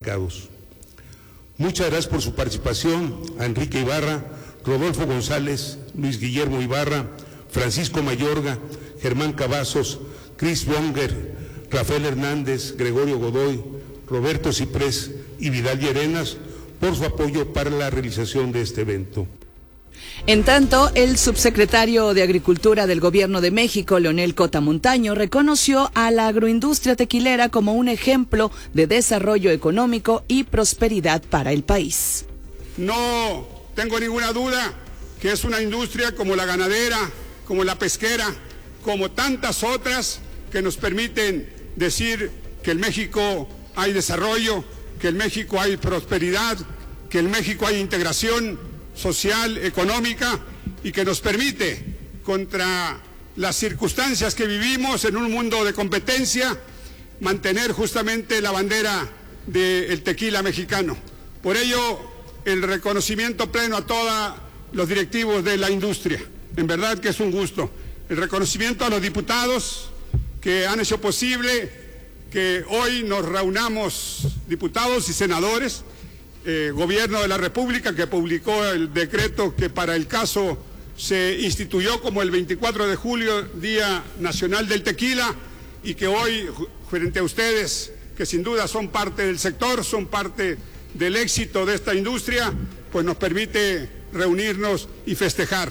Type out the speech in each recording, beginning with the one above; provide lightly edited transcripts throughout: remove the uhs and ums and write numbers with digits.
mercados. Muchas gracias por su participación a Enrique Ibarra, Rodolfo González, Luis Guillermo Ibarra, Francisco Mayorga, Germán Cavazos, Chris Bonger, Rafael Hernández, Gregorio Godoy, Roberto Ciprés y Vidal Llerenas por su apoyo para la realización de este evento. En tanto, el subsecretario de Agricultura del Gobierno de México, Leonel Cota Montaño, reconoció a la agroindustria tequilera como un ejemplo de desarrollo económico y prosperidad para el país. No tengo ninguna duda que es una industria como la ganadera, como la pesquera, como tantas otras que nos permiten decir que en México hay desarrollo, que en México hay prosperidad, que en México hay integración social, económica, y que nos permite, contra las circunstancias que vivimos en un mundo de competencia, mantener justamente la bandera del tequila mexicano. Por ello, el reconocimiento pleno a todos los directivos de la industria. En verdad que es un gusto. El reconocimiento a los diputados que han hecho posible que hoy nos reunamos, diputados y senadores, Gobierno de la República, que publicó el decreto que para el caso se instituyó como el 24 de julio, Día Nacional del Tequila, y que hoy, frente a ustedes, que sin duda son parte del sector, son parte del éxito de esta industria, pues nos permite reunirnos y festejar.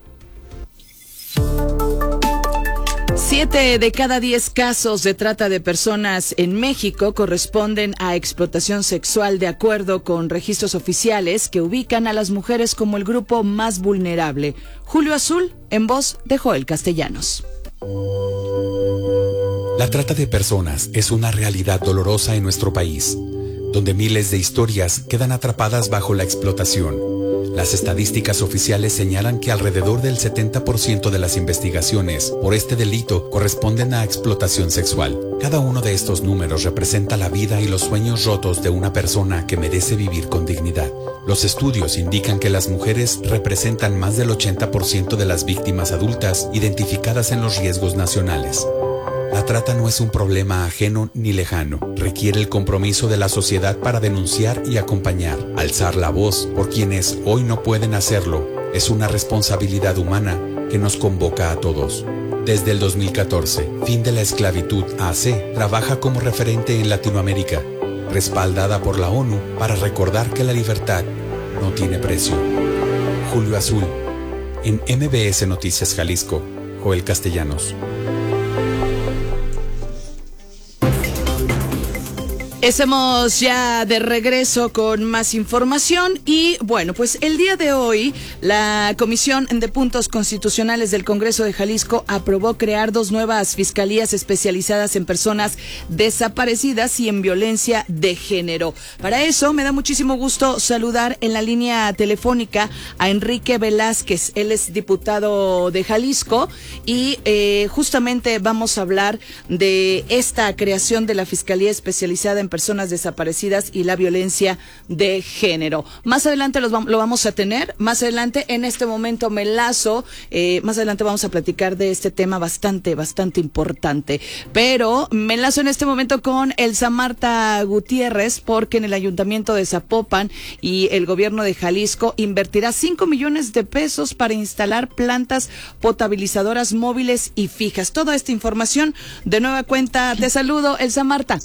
7 de cada 10 casos de trata de personas en México corresponden a explotación sexual, de acuerdo con registros oficiales que ubican a las mujeres como el grupo más vulnerable. Julio Azul, en voz de Joel Castellanos. La trata de personas es una realidad dolorosa en nuestro país, donde miles de historias quedan atrapadas bajo la explotación. Las estadísticas oficiales señalan que alrededor del 70% de las investigaciones por este delito corresponden a explotación sexual. Cada uno de estos números representa la vida y los sueños rotos de una persona que merece vivir con dignidad. Los estudios indican que las mujeres representan más del 80% de las víctimas adultas identificadas en los riesgos nacionales. La trata no es un problema ajeno ni lejano. Requiere el compromiso de la sociedad para denunciar y acompañar. Alzar la voz por quienes hoy no pueden hacerlo es una responsabilidad humana que nos convoca a todos. Desde el 2014, Fin de la Esclavitud AC trabaja como referente en Latinoamérica, respaldada por la ONU para recordar que la libertad no tiene precio. Julio Azul, en MBS Noticias Jalisco, Joel Castellanos. Estamos ya de regreso con más información y bueno, pues el día de hoy la Comisión de Puntos Constitucionales del Congreso de Jalisco aprobó crear 2 nuevas fiscalías especializadas en personas desaparecidas y en violencia de género. Para eso me da muchísimo gusto saludar en la línea telefónica a Enrique Velázquez. Él es diputado de Jalisco y justamente vamos a hablar de esta creación de la Fiscalía Especializada en Personas Desaparecidas y la Violencia de Género. Más adelante lo vamos a tener, más adelante. En este momento me enlazo, más adelante vamos a platicar de este tema bastante importante, pero me enlazo en este momento con Elsa Marta Gutiérrez, porque en el Ayuntamiento de Zapopan y el Gobierno de Jalisco invertirá 5 millones de pesos para instalar plantas potabilizadoras móviles y fijas. Toda esta información, de nueva cuenta, te saludo, Elsa Marta.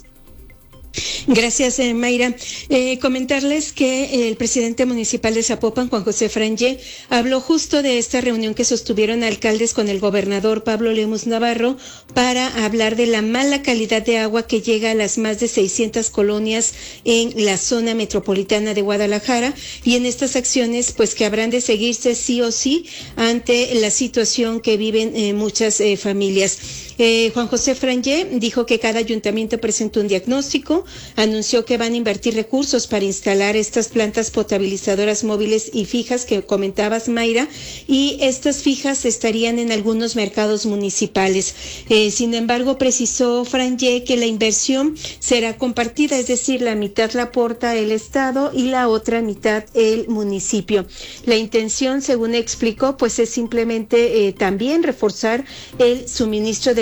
Gracias, Mayra. Comentarles que el presidente municipal de Zapopan, Juan José Frangé, habló justo de esta reunión que sostuvieron alcaldes con el gobernador Pablo Lemus Navarro para hablar de la mala calidad de agua que llega a las más de 600 colonias en la zona metropolitana de Guadalajara, y en estas acciones pues que habrán de seguirse sí o sí ante la situación que viven muchas familias. Juan José Frangé dijo que cada ayuntamiento presentó un diagnóstico, anunció que van a invertir recursos para instalar estas plantas potabilizadoras móviles y fijas que comentabas, Mayra, y estas fijas estarían en algunos mercados municipales. Sin embargo, precisó Frangé que la inversión será compartida, es decir, la mitad la aporta el Estado y la otra mitad el municipio. La intención, según explicó, pues es simplemente también reforzar el suministro del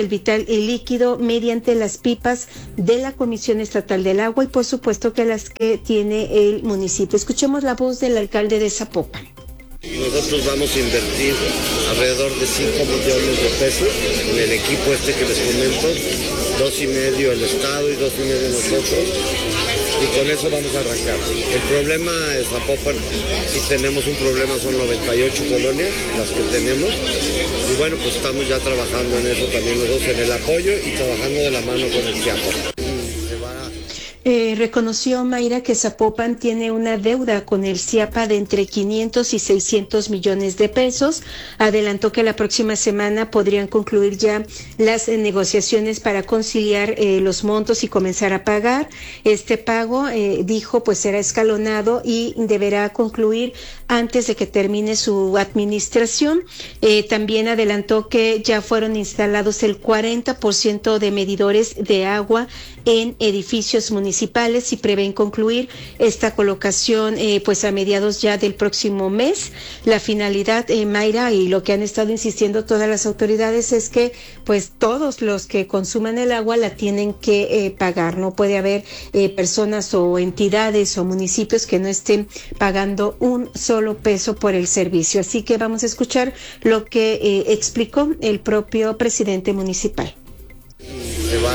el vital y líquido mediante las pipas de la Comisión Estatal del Agua y por supuesto que las que tiene el municipio. Escuchemos la voz del alcalde de Zapopan. Nosotros vamos a invertir alrededor de 5 millones de pesos en el equipo que les comento, 2.5 el Estado y 2.5 nosotros, y con eso vamos a arrancar. El problema es Zapopan, si tenemos un problema son 98 colonias las que tenemos, y bueno, pues estamos ya trabajando en eso también nosotros, en el apoyo y trabajando de la mano con el CIAPA. Reconoció Mayra que Zapopan tiene una deuda con el CIAPA de entre 500 y 600 millones de pesos. Adelantó que la próxima semana podrían concluir ya las negociaciones para conciliar los montos y comenzar a pagar. Este pago, dijo, pues será escalonado y deberá concluir antes de que termine su administración. También adelantó que ya fueron instalados el 40% de medidores de agua en edificios municipales y prevén concluir esta colocación pues a mediados ya del próximo mes. La finalidad, Mayra, y lo que han estado insistiendo todas las autoridades es que pues todos los que consuman el agua la tienen que pagar. No puede haber personas o entidades o municipios que no estén pagando un solo peso por el servicio. Así que vamos a escuchar lo que explicó el propio presidente municipal. Se va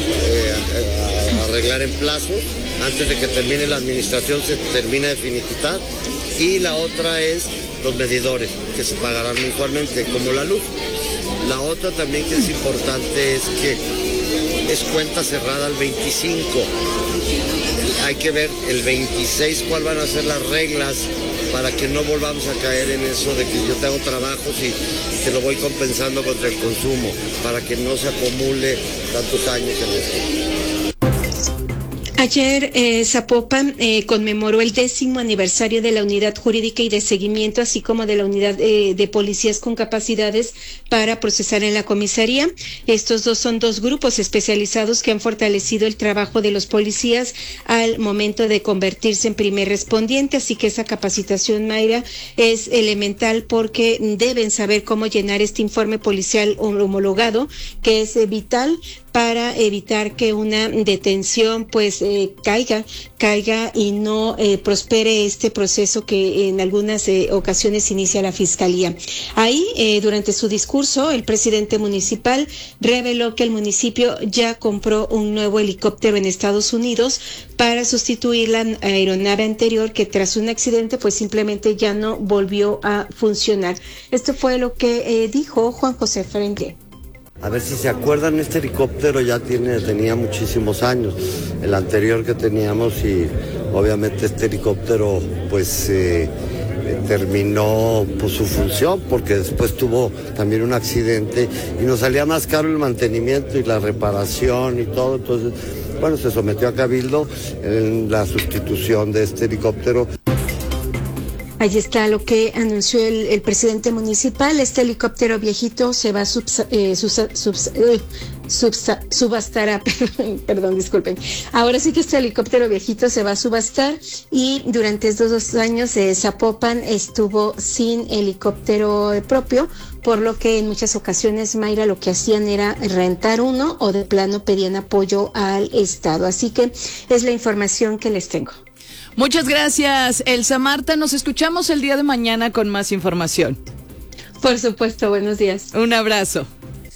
a arreglar en plazo, antes de que termine la administración se termina de finiquitar, y la otra es los medidores que se pagarán mensualmente, como la luz. La otra también que es importante es que es cuenta cerrada al 25. Hay que ver el 26 cuál van a ser las reglas para que no volvamos a caer en eso de que yo tengo trabajos y te lo voy compensando contra el consumo, para que no se acumule tantos años en esto. Ayer Zapopan conmemoró el 10º aniversario de la Unidad Jurídica y de Seguimiento, así como de la Unidad de Policías con Capacidades para procesar en la comisaría. Estos son dos grupos especializados que han fortalecido el trabajo de los policías al momento de convertirse en primer respondiente, así que esa capacitación, Mayra, es elemental porque deben saber cómo llenar este informe policial homologado, que es vital para evitar que una detención pues caiga y no prospere este proceso que en algunas ocasiones inicia la Fiscalía. Ahí, durante su discurso, el presidente municipal reveló que el municipio ya compró un nuevo helicóptero en Estados Unidos para sustituir la aeronave anterior que tras un accidente pues simplemente ya no volvió a funcionar. Esto fue lo que dijo Juan José Frente. A ver si se acuerdan, este helicóptero ya tenía muchísimos años, el anterior que teníamos, y obviamente este helicóptero pues terminó pues, su función, porque después tuvo también un accidente y nos salía más caro el mantenimiento y la reparación y todo. Entonces, bueno, se sometió a Cabildo en la sustitución de este helicóptero. Ahí está lo que anunció el presidente municipal. Este helicóptero viejito se va a subastar, perdón, disculpen. Ahora sí que este helicóptero viejito se va a subastar y durante estos 2 años Zapopan estuvo sin helicóptero propio, por lo que en muchas ocasiones, Mayra, lo que hacían era rentar uno o de plano pedían apoyo al Estado. Así que es la información que les tengo. Muchas gracias, Elsa Marta. Nos escuchamos el día de mañana con más información. Por supuesto, buenos días. Un abrazo.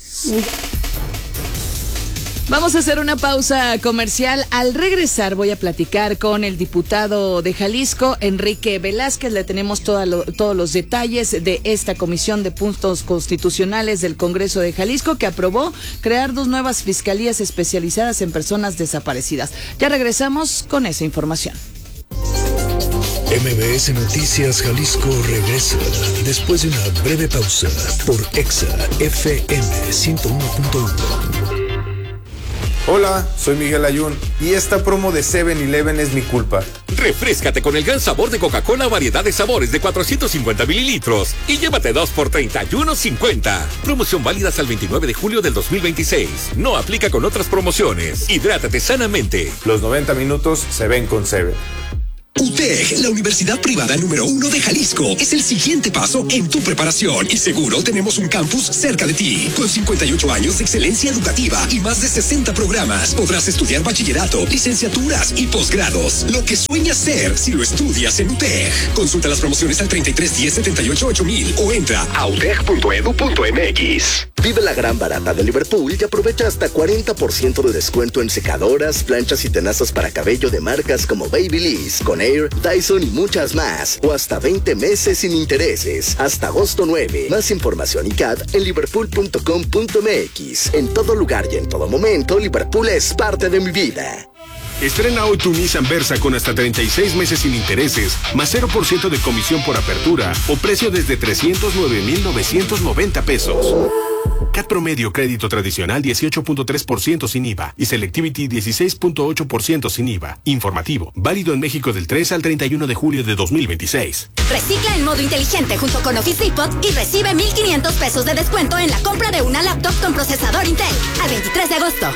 Vamos a hacer una pausa comercial. Al regresar voy a platicar con el diputado de Jalisco, Enrique Velázquez. Le tenemos todos los detalles de esta Comisión de Puntos Constitucionales del Congreso de Jalisco que aprobó crear 2 nuevas fiscalías especializadas en personas desaparecidas. Ya regresamos con esa información. MBS Noticias Jalisco regresa después de una breve pausa por Exa FM 101.1. Hola, soy Miguel Ayun y esta promo de 7-Eleven es mi culpa. Refréscate con el gran sabor de Coca-Cola, variedad de sabores de 450 mililitros y llévate 2 por $31.50. Promoción válida hasta el 29 de julio del 2026. No aplica con otras promociones. Hidrátate sanamente. Los 90 minutos se ven con 7. UTEG, la universidad privada número 1 de Jalisco, es el siguiente paso en tu preparación y seguro tenemos un campus cerca de ti. Con 58 años de excelencia educativa y más de 60 programas, podrás estudiar bachillerato, licenciaturas y posgrados. Lo que sueñas ser si lo estudias en UTEG. Consulta las promociones al 33 10 78 8000 o entra a uteg.edu.mx. Vive la gran barata de Liverpool y aprovecha hasta 40% de descuento en secadoras, planchas y tenazas para cabello de marcas como Babyliss, Conair, Dyson y muchas más. O hasta 20 meses sin intereses. Hasta agosto 9. Más información y CAD en liverpool.com.mx. En todo lugar y en todo momento, Liverpool es parte de mi vida. Estrena hoy tu Nissan Versa con hasta 36 meses sin intereses, más 0% de comisión por apertura o precio desde 309,990 pesos. CAT promedio crédito tradicional 18.3% sin IVA y Selectivity 16.8% sin IVA. Informativo, válido en México del 3 al 31 de julio de 2026. Recicla en modo inteligente junto con Office Depot y recibe 1,500 pesos de descuento en la compra de una laptop con procesador Intel al 23 de agosto.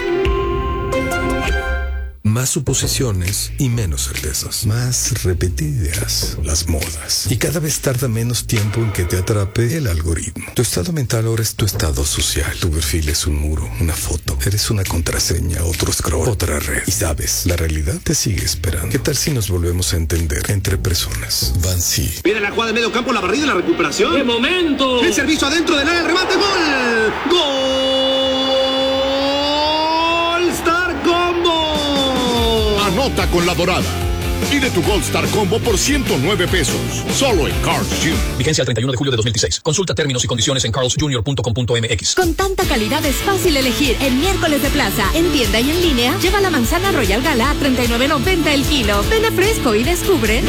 Más suposiciones y menos certezas. Más repetidas las modas. Y cada vez tarda menos tiempo en que te atrape el algoritmo. Tu estado mental ahora es tu estado social. Tu perfil es un muro, una foto. Eres una contraseña, otro scroll, otra red. Y sabes, la realidad te sigue esperando. ¿Qué tal si nos volvemos a entender entre personas? Bansi. Viene la jugada de medio campo, la barrida y la recuperación. ¡Qué momento! El servicio adentro del área, el remate, gol. ¡Gol! Anota con la Dorada. Pide tu Gold Star Combo por 109 pesos. Solo en Carl's Jr. Vigencia al 31 de julio de 2016. Consulta términos y condiciones en carlsjr.com.mx. Con tanta calidad es fácil elegir en Miércoles de Plaza. En tienda y en línea, lleva la manzana Royal Gala a $39.90 el kilo. Ven a Fresco y descubre.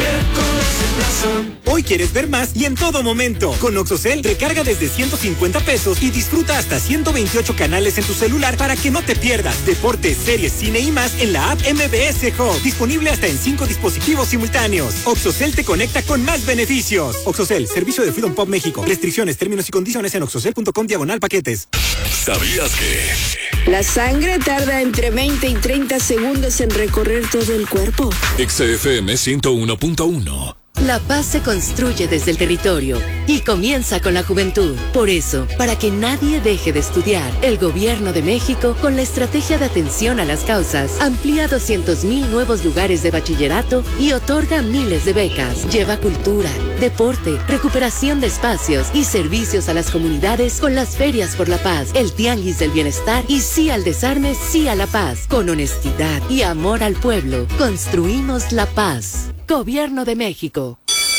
Hoy quieres ver más y en todo momento. Con Oxocel, recarga desde 150 pesos y disfruta hasta 128 canales en tu celular para que no te pierdas deportes, series, cine y más en la app MBS Hub. Disponible hasta en 5 dispositivos simultáneos. Oxocel te conecta con más beneficios. Oxocel, servicio de Freedom Pop México. Restricciones, términos y condiciones en oxocel.com/paquetes. ¿Sabías que? La sangre tarda entre 20 y 30 segundos en recorrer todo el cuerpo. XFM 101.1. La paz se construye desde el territorio y comienza con la juventud. Por eso, para que nadie deje de estudiar, el Gobierno de México, con la estrategia de atención a las causas, amplía 200,000 nuevos lugares de bachillerato y otorga miles de becas. Lleva cultura, deporte, recuperación de espacios y servicios a las comunidades con las ferias por la paz, el tianguis del bienestar y sí al desarme, sí a la paz. Con honestidad y amor al pueblo, construimos la paz. Gobierno de México.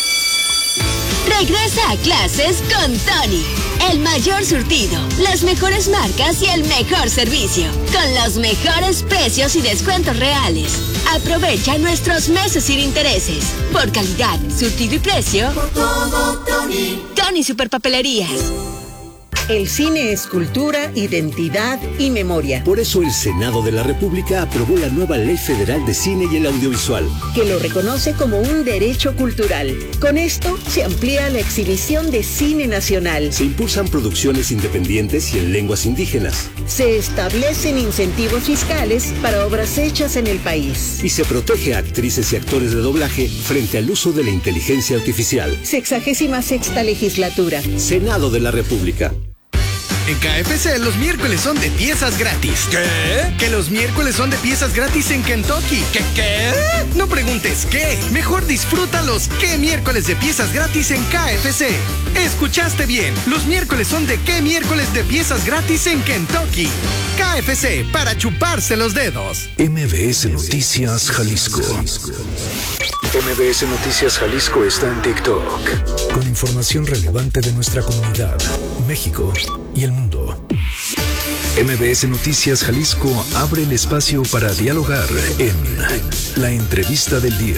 Regresa a clases con Tony. El mayor surtido, las mejores marcas y el mejor servicio. Con los mejores precios y descuentos reales. Aprovecha nuestros meses sin intereses. Por calidad, surtido y precio. Por todo, Tony. Tony Superpapelerías. El cine es cultura, identidad y memoria. Por eso el Senado de la República aprobó la nueva Ley Federal de Cine y el Audiovisual, que lo reconoce como un derecho cultural. Con esto se amplía la exhibición de cine nacional. Se impulsan producciones independientes y en lenguas indígenas. Se establecen incentivos fiscales para obras hechas en el país. Y se protege a actrices y actores de doblaje frente al uso de la inteligencia artificial. 66ª legislatura. Senado de la República. En KFC los miércoles son de piezas gratis. ¿Qué? Que los miércoles son de piezas gratis en Kentucky. ¿Qué? No preguntes qué. Mejor disfruta los ¿qué miércoles de piezas gratis en KFC? Escuchaste bien. Los miércoles son de ¿qué miércoles de piezas gratis en Kentucky? KFC, para chuparse los dedos. MBS Noticias Jalisco. MBS Noticias Jalisco está en TikTok, con información relevante de nuestra comunidad, México y el mundo. MBS Noticias Jalisco abre el espacio para dialogar en la entrevista del día.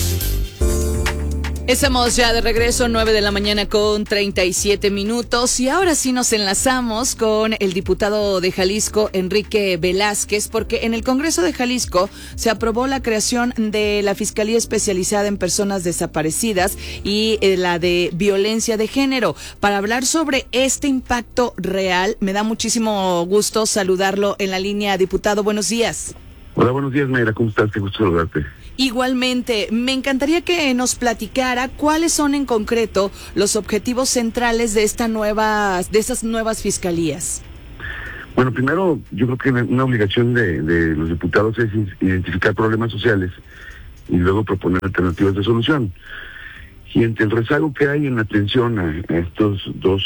Estamos ya de regreso, 9 de la mañana con 37 minutos y ahora sí nos enlazamos con el diputado de Jalisco, Enrique Velázquez, porque en el Congreso de Jalisco se aprobó la creación de la Fiscalía Especializada en Personas Desaparecidas y la de Violencia de Género. Para hablar sobre este impacto real, me da muchísimo gusto saludarlo en la línea. Diputado, buenos días. Hola, buenos días, Mayra, ¿cómo estás? Qué gusto saludarte. Igualmente, me encantaría que nos platicara cuáles son en concreto los objetivos centrales de esas nuevas fiscalías. Bueno, primero, yo creo que una obligación de los diputados es identificar problemas sociales y luego proponer alternativas de solución. Y entre el rezago que hay en la atención a estas dos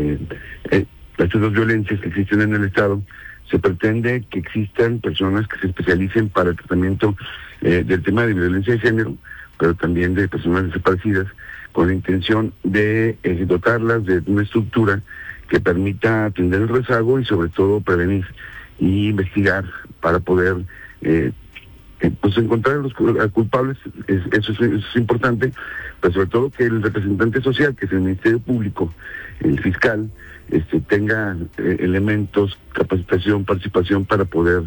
violencias que existen en el Estado, se pretende que existan personas que se especialicen para el tratamiento del tema de violencia de género, pero también de personas desaparecidas, con la intención de dotarlas de una estructura que permita atender el rezago y sobre todo prevenir y investigar para poder encontrar a los culpables. Eso es importante, pero sobre todo que el representante social, que es el Ministerio Público, el fiscal, tenga elementos, capacitación, participación para poder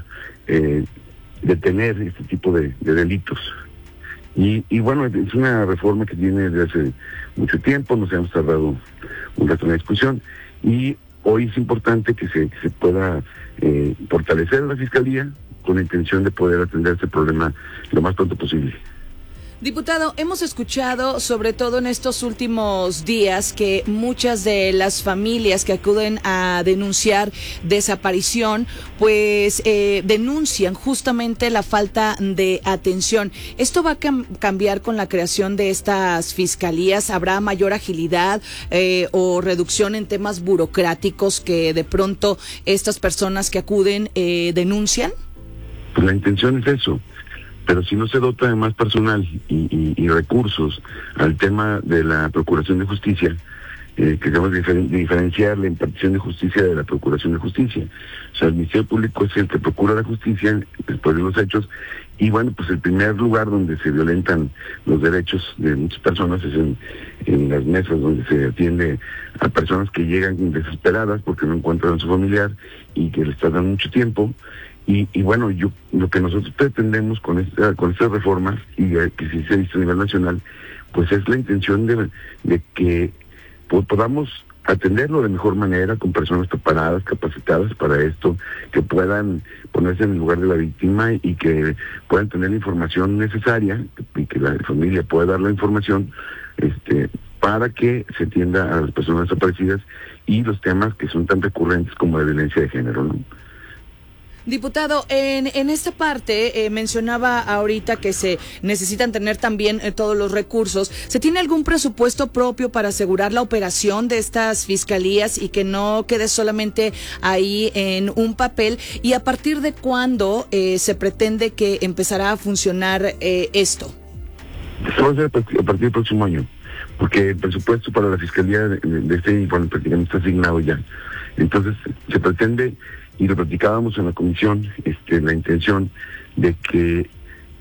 detener este tipo de delitos. Y bueno, es una reforma que viene desde hace mucho tiempo, nos hemos tardado un rato en la discusión, y hoy es importante que se pueda fortalecer la Fiscalía con la intención de poder atender este problema lo más pronto posible. Diputado, hemos escuchado, sobre todo en estos últimos días, que muchas de las familias que acuden a denunciar desaparición, pues denuncian justamente la falta de atención. ¿Esto va a cambiar con la creación de estas fiscalías? ¿Habrá mayor agilidad o reducción en temas burocráticos que de pronto estas personas que acuden denuncian? Pues la intención es eso. Pero si no se dota de más personal y recursos al tema de la Procuración de Justicia, que debemos diferenciar la impartición de justicia de la Procuración de Justicia. O sea, el Ministerio Público es el que procura la justicia después de los hechos, y bueno, pues el primer lugar donde se violentan los derechos de muchas personas es en las mesas donde se atiende a personas que llegan desesperadas porque no encuentran a su familiar y que les tardan mucho tiempo. Y bueno, lo que nosotros pretendemos con estas reformas, y que sí se ha visto a nivel nacional, pues es la intención de que podamos atenderlo de mejor manera, con personas preparadas, capacitadas para esto, que puedan ponerse en el lugar de la víctima y que puedan tener la información necesaria, y que la familia pueda dar la información para que se atienda a las personas desaparecidas y los temas que son tan recurrentes como la violencia de género, ¿no? Diputado, en esta parte mencionaba ahorita que se necesitan tener también todos los recursos. ¿Se tiene algún presupuesto propio para asegurar la operación de estas fiscalías y que no quede solamente ahí en un papel? ¿Y a partir de cuándo se pretende que empezará a funcionar esto? Eso va a ser a partir del próximo año, porque el presupuesto para la fiscalía de este bueno, prácticamente está asignado ya. Entonces se pretende, y lo platicábamos en la comisión, la intención de que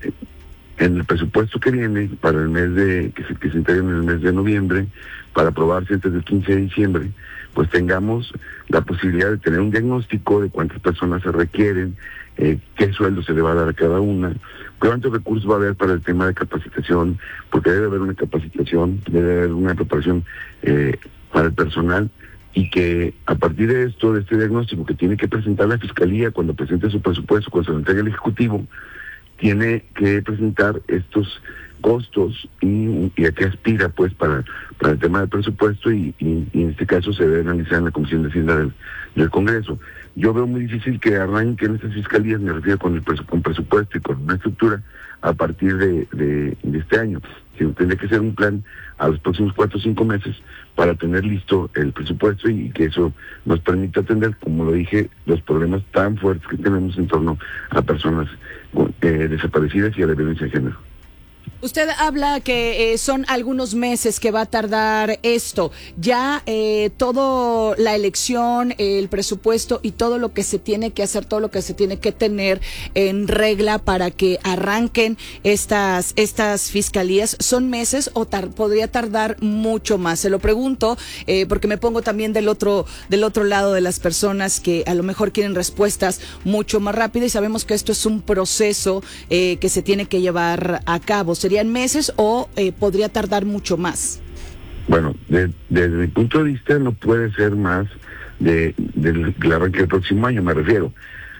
en el presupuesto que viene para el mes que se entregue en el mes de noviembre, para aprobarse antes del 15 de diciembre, pues tengamos la posibilidad de tener un diagnóstico de cuántas personas se requieren, qué sueldo se le va a dar a cada una, cuántos recursos va a haber para el tema de capacitación, porque debe haber una capacitación, debe haber una preparación para el personal, y que a partir de esto, de este diagnóstico que tiene que presentar la Fiscalía cuando presente su presupuesto, cuando se lo entregue el Ejecutivo, tiene que presentar estos costos y a qué aspira pues para el tema del presupuesto, y en este caso se debe analizar en la Comisión de Hacienda del Congreso. Yo veo muy difícil que arranquen estas fiscalías, me refiero con presupuesto y con una estructura a partir de este año. Tendría que ser un plan a los próximos 4 o 5 meses para tener listo el presupuesto y que eso nos permita atender, como lo dije, los problemas tan fuertes que tenemos en torno a personas desaparecidas y a la violencia de género. Usted habla que son algunos meses que va a tardar esto. Ya todo la elección, el presupuesto y todo lo que se tiene que hacer, todo lo que se tiene que tener en regla para que arranquen estas fiscalías, ¿son meses o podría tardar mucho más? Se lo pregunto porque me pongo también del otro lado de las personas que a lo mejor quieren respuestas mucho más rápidas, y sabemos que esto es un proceso que se tiene que llevar a cabo. ¿Serían meses o podría tardar mucho más? Bueno, desde mi punto de vista no puede ser más del arranque del próximo año, me refiero.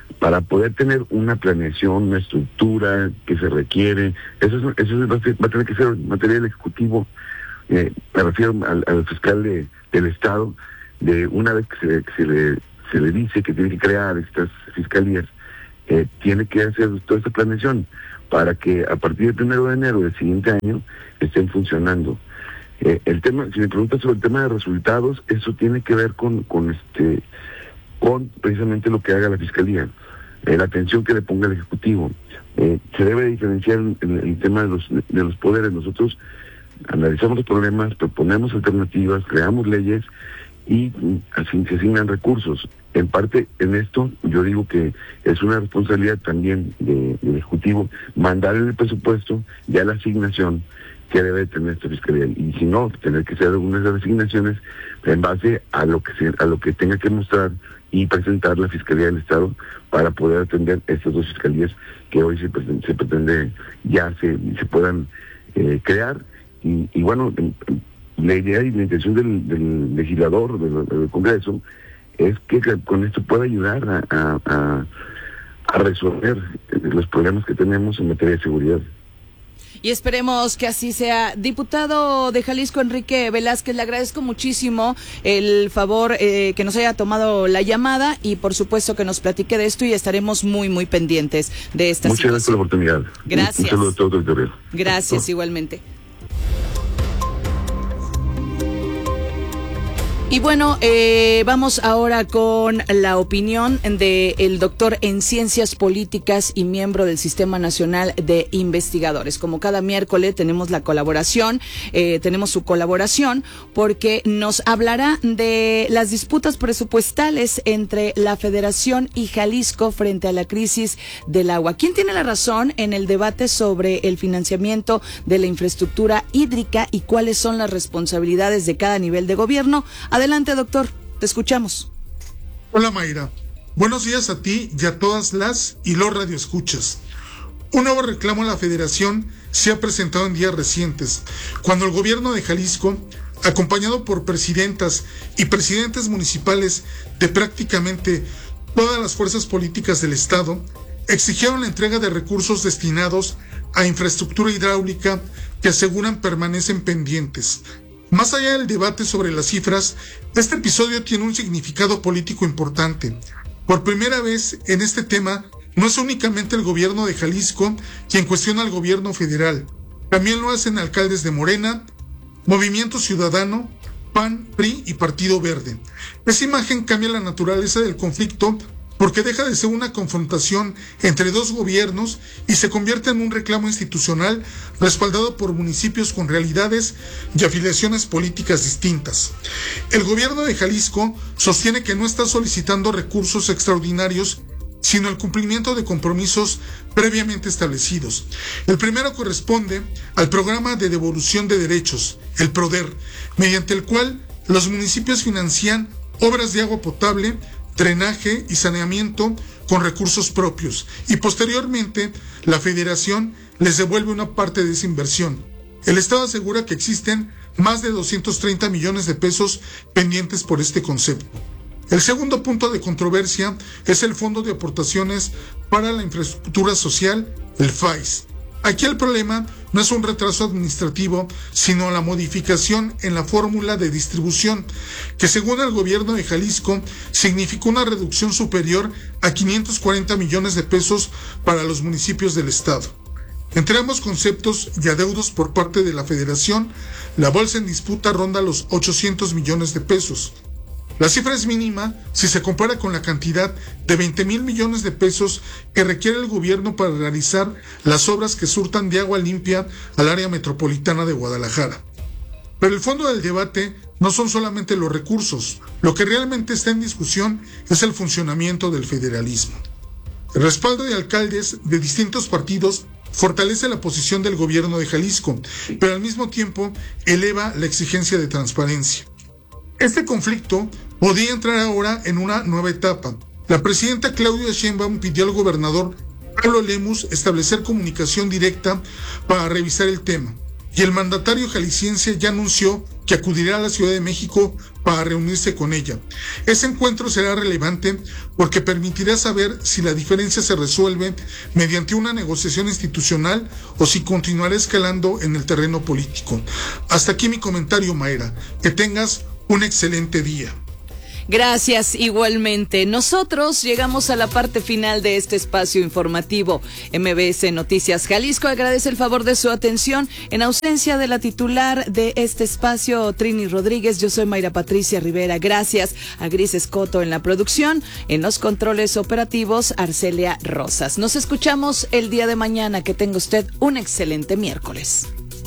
para poder tener una planeación, una estructura que se requiere. Eso va a tener que ser materia del Ejecutivo. Me refiero al fiscal del Estado, de una vez que se le dice que tiene que crear estas fiscalías, tiene que hacer toda esta planeación para que a partir del 1 de enero del siguiente año estén funcionando. El tema, si me preguntas sobre el tema de resultados, eso tiene que ver con precisamente lo que haga la Fiscalía, la atención que le ponga el Ejecutivo. Se debe diferenciar el tema de los poderes. Nosotros analizamos los problemas, proponemos alternativas, creamos leyes y así se asignan recursos. En parte, en esto, yo digo que es una responsabilidad también del Ejecutivo mandar en el presupuesto ya la asignación que debe tener esta Fiscalía, y si no, tener que hacer algunas de las asignaciones en base a lo que tenga que mostrar y presentar la Fiscalía del Estado para poder atender estas dos fiscalías que hoy se pretende ya se puedan crear. Y bueno, la idea y la intención del legislador, del Congreso, es que con esto pueda ayudar a resolver los problemas que tenemos en materia de seguridad. Y esperemos que así sea. Diputado de Jalisco, Enrique Velázquez, le agradezco muchísimo el favor que nos haya tomado la llamada y por supuesto que nos platique de esto y estaremos muy, muy pendientes de esta situación. Muchas gracias por la oportunidad. Gracias. Un saludo a todo el territorio. Gracias, igualmente. Y bueno, vamos ahora con la opinión del doctor en Ciencias Políticas y miembro del Sistema Nacional de Investigadores. Como cada miércoles tenemos su colaboración porque nos hablará de las disputas presupuestales entre la Federación y Jalisco frente a la crisis del agua. ¿Quién tiene la razón en el debate sobre el financiamiento de la infraestructura hídrica y cuáles son las responsabilidades de cada nivel de gobierno? Adelante, doctor, te escuchamos. Hola, Mayra. Buenos días a ti y a todas las y los radioescuchas. Un nuevo reclamo a la Federación se ha presentado en días recientes, cuando el gobierno de Jalisco, acompañado por presidentas y presidentes municipales de prácticamente todas las fuerzas políticas del Estado, exigieron la entrega de recursos destinados a infraestructura hidráulica que aseguran permanecen pendientes. Más allá del debate sobre las cifras, este episodio tiene un significado político importante. Por primera vez en este tema, no es únicamente el gobierno de Jalisco quien cuestiona al gobierno federal. También lo hacen alcaldes de Morena, Movimiento Ciudadano, PAN, PRI y Partido Verde. Esa imagen cambia la naturaleza del conflicto porque deja de ser una confrontación entre dos gobiernos y se convierte en un reclamo institucional respaldado por municipios con realidades y afiliaciones políticas distintas. El gobierno de Jalisco sostiene que no está solicitando recursos extraordinarios, sino el cumplimiento de compromisos previamente establecidos. El primero corresponde al programa de devolución de derechos, el PRODER, mediante el cual los municipios financian obras de agua potable, drenaje y saneamiento con recursos propios, y posteriormente la Federación les devuelve una parte de esa inversión. El Estado asegura que existen más de 230 millones de pesos pendientes por este concepto. El segundo punto de controversia es el Fondo de Aportaciones para la Infraestructura Social, el FAIS. Aquí el problema no es un retraso administrativo, sino la modificación en la fórmula de distribución, que según el gobierno de Jalisco significó una reducción superior a 540 millones de pesos para los municipios del estado. Entre ambos conceptos y adeudos por parte de la Federación, la bolsa en disputa ronda los 800 millones de pesos. La cifra es mínima si se compara con la cantidad de 20,000 millones de pesos que requiere el gobierno para realizar las obras que surtan de agua limpia al área metropolitana de Guadalajara. Pero el fondo del debate no son solamente los recursos. Lo que realmente está en discusión es el funcionamiento del federalismo. El respaldo de alcaldes de distintos partidos fortalece la posición del gobierno de Jalisco, pero al mismo tiempo eleva la exigencia de transparencia. Este conflicto podría entrar ahora en una nueva etapa. La presidenta Claudia Sheinbaum pidió al gobernador Pablo Lemus establecer comunicación directa para revisar el tema. Y el mandatario jalisciense ya anunció que acudirá a la Ciudad de México para reunirse con ella. Ese encuentro será relevante porque permitirá saber si la diferencia se resuelve mediante una negociación institucional o si continuará escalando en el terreno político. Hasta aquí mi comentario, Mayra. Que tengas un excelente día. Gracias, igualmente. Nosotros llegamos a la parte final de este espacio informativo. MBS Noticias Jalisco agradece el favor de su atención. En ausencia de la titular de este espacio, Trini Rodríguez, yo soy Mayra Patricia Rivera. Gracias a Gris Escoto en la producción, en los controles operativos, Arcelia Rosas. Nos escuchamos el día de mañana. Que tenga usted un excelente miércoles.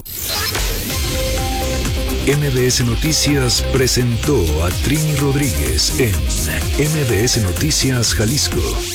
MBS Noticias presentó a Trini Rodríguez en MBS Noticias Jalisco.